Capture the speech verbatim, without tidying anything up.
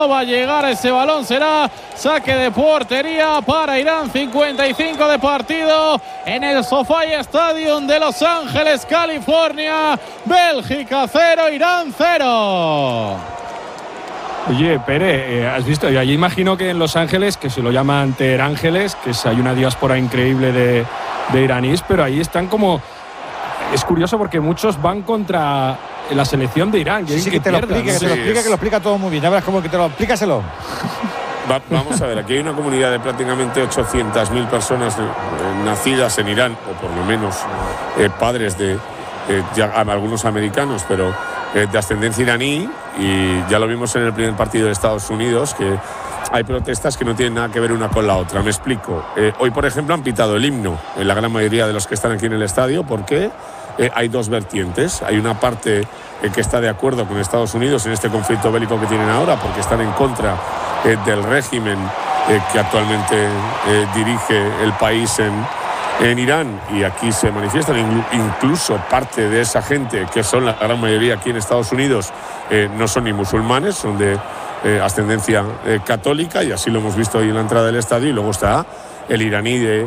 va a llegar ese balón, será saque de portería para Irán. Cincuenta y cinco de partido en el SoFi Stadium de Los Ángeles, California. Bélgica cero, Irán cero. Oye, Pere, eh, ¿has visto? Yo allí imagino que en Los Ángeles, que se lo llaman Teherángeles, que es, hay una diáspora increíble de, de iraníes, pero ahí están como... Es curioso porque muchos van contra la selección de Irán. Sí, sí, que, que te pierdan, lo explique, ¿no? que te lo Sí, explique, es. que lo explica todo muy bien. Ya verás cómo que te lo explícaselo. Va, vamos a ver, aquí hay una comunidad de prácticamente ochocientas mil personas eh, nacidas en Irán, o por lo menos eh, padres de eh, ya, algunos americanos, pero eh, de ascendencia iraní, y ya lo vimos en el primer partido de Estados Unidos, que hay protestas que no tienen nada que ver una con la otra. Me explico. Eh, hoy, por ejemplo, han pitado el himno en la gran mayoría de los que están aquí en el estadio. ¿Por qué? Eh, hay dos vertientes. Hay una parte eh, que está de acuerdo con Estados Unidos en este conflicto bélico que tienen ahora, porque están en contra eh, del régimen eh, que actualmente eh, dirige el país en, en Irán, y aquí se manifiestan incluso parte de esa gente, que son la gran mayoría aquí en Estados Unidos, eh, no son ni musulmanes, son de eh, ascendencia eh, católica, y así lo hemos visto hoy en la entrada del estadio. Y luego está el iraní de